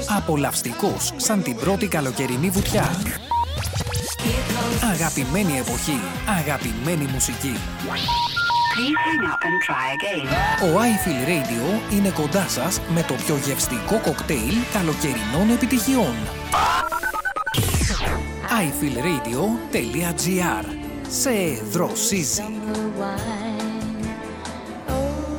Απολαυστικός σαν την πρώτη καλοκαιρινή βουτιά. Αγαπημένη εποχή, αγαπημένη μουσική. Ο iFeel Radio είναι κοντά σας με το πιο γευστικό κοκτέιλ καλοκαιρινών επιτυχιών. iFeelRadio.gr. Σε δροσίζει.